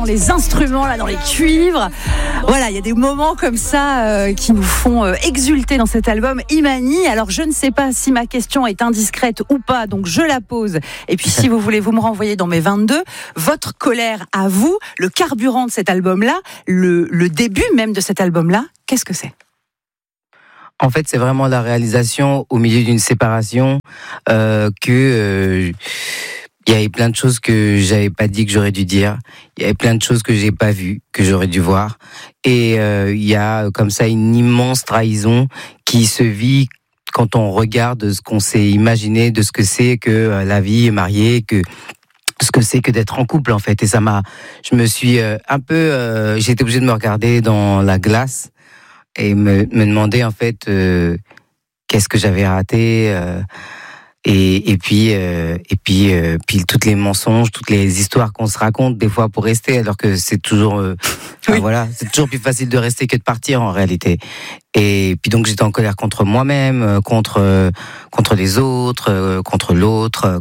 les instruments, là, dans les cuivres. Voilà, il y a des moments comme ça qui nous font exulter dans cet album Imani. Alors, je ne sais pas si ma question est indiscrète ou pas, donc je la pose. Et puis, si vous voulez vous me renvoyer dans mes 22, votre colère à vous, le carburant de cet album-là, le début même de cet album-là, qu'est-ce que c'est ? En fait, c'est vraiment la réalisation au milieu d'une séparation que il y avait plein de choses que j'avais pas dit que j'aurais dû dire. Il y avait plein de choses que j'ai pas vues que j'aurais dû voir. Et il y a comme ça une immense trahison qui se vit quand on regarde ce qu'on s'est imaginé de ce que c'est que la vie mariée, que ce que c'est que d'être en couple en fait. Et je me suis j'ai été obligé de me regarder dans la glace et me demander en fait qu'est-ce que j'avais raté et puis toutes les mensonges, toutes les histoires qu'on se raconte des fois pour rester, alors que c'est toujours voilà, c'est toujours plus facile de rester que de partir en réalité. Et puis donc j'étais en colère contre moi-même, contre les autres, contre l'autre,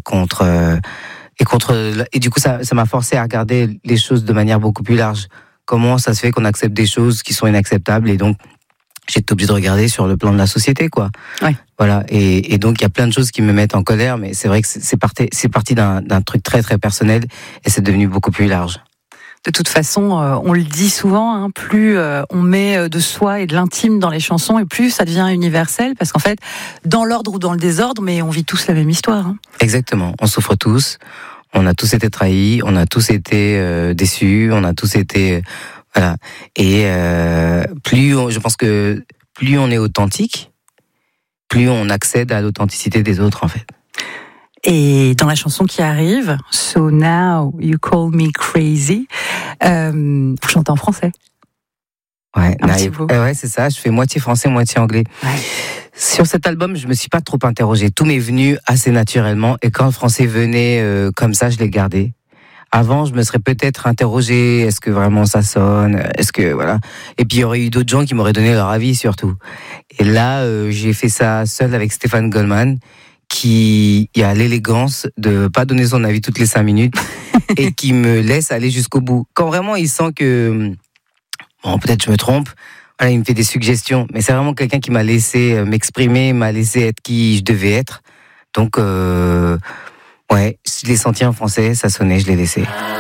et du coup ça m'a forcé à regarder les choses de manière beaucoup plus large. Comment ça se fait qu'on accepte des choses qui sont inacceptables, et donc j'étais obligé de regarder sur le plan de la société, quoi. Ouais. Voilà. Et donc, il y a plein de choses qui me mettent en colère, mais c'est vrai que c'est parti d'un truc très, très personnel, et c'est devenu beaucoup plus large. De toute façon, on le dit souvent, plus on met de soi et de l'intime dans les chansons, et plus ça devient universel, parce qu'en fait, dans l'ordre ou dans le désordre, mais on vit tous la même histoire. Exactement. On souffre tous. On a tous été trahis. On a tous été déçus. On a tous été... Voilà. Et je pense que plus on est authentique, plus on accède à l'authenticité des autres, en fait. Et dans la chanson qui arrive, So Now You Call Me Crazy, vous chantez en français. Ouais, c'est ça. Je fais moitié français, moitié anglais. Ouais. Sur cet album, je me suis pas trop interrogé. Tout m'est venu assez naturellement, et quand le français venait comme ça, je l'ai gardé. Avant, je me serais peut-être interrogé, est-ce que vraiment ça sonne ? Est-ce que voilà ? Et puis il y aurait eu d'autres gens qui m'auraient donné leur avis surtout. Et là, j'ai fait ça seul avec Stéphane Goldman, qui a l'élégance de pas donner son avis toutes les 5 minutes et qui me laisse aller jusqu'au bout. Quand vraiment il sent que peut-être je me trompe, voilà, il me fait des suggestions. Mais c'est vraiment quelqu'un qui m'a laissé m'exprimer, m'a laissé être qui je devais être. Donc ouais, je l'ai senti en français, ça sonnait, je l'ai laissé.